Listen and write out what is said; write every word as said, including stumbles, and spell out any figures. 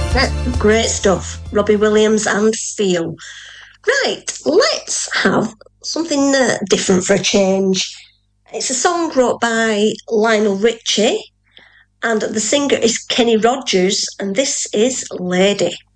Yeah, great stuff. Robbie Williams and Feel. Right, let's have something uh, different for a change. It's a song wrote by Lionel Richie, and the singer is Kenny Rogers, and this is Lady.